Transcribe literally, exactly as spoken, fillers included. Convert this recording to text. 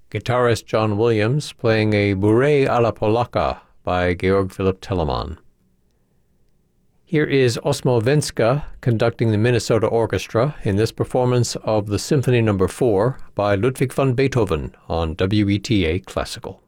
Guitarist John Williams playing a Bourrée à la Polacca by Georg Philipp Telemann. Here is Osmo Venska conducting the Minnesota Orchestra in this performance of the Symphony Number four by Ludwig van Beethoven on W E T A Classical.